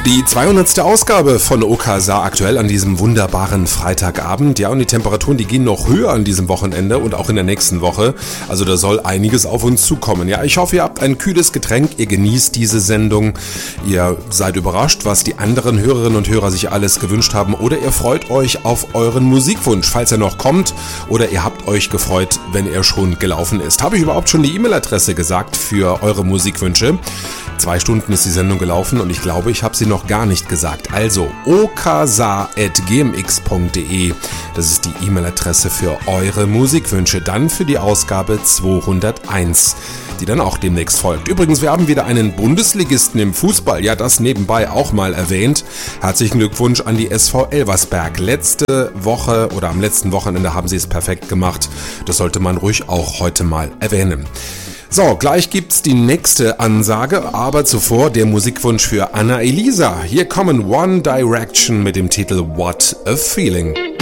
Die 200. Ausgabe von Okasa aktuell an diesem wunderbaren Freitagabend. Ja, und die Temperaturen, die gehen noch höher an diesem Wochenende und auch in der nächsten Woche. Also da soll einiges auf uns zukommen. Ja, ich hoffe, ihr habt ein kühles Getränk, ihr genießt diese Sendung, ihr seid überrascht, was die anderen Hörerinnen und Hörer sich alles gewünscht haben, oder ihr freut euch auf euren Musikwunsch, falls er noch kommt, oder ihr habt euch gefreut, wenn er schon gelaufen ist. Habe ich überhaupt schon die E-Mail-Adresse gesagt für eure Musikwünsche? 2 Stunden ist die Sendung gelaufen und ich glaube, ich habe sie noch gar nicht gesagt. Also okasa@gmx.de, das ist die E-Mail-Adresse für eure Musikwünsche, dann für die Ausgabe 201, die dann auch demnächst folgt. Übrigens, wir haben wieder einen Bundesligisten im Fußball, ja, das nebenbei auch mal erwähnt. Herzlichen Glückwunsch an die SV Elversberg. Letzte Woche oder am letzten Wochenende haben sie es perfekt gemacht. Das sollte man ruhig auch heute mal erwähnen. So, gleich gibt's die nächste Ansage, aber zuvor der Musikwunsch für Anna Elisa. Hier kommen One Direction mit dem Titel What a Feeling.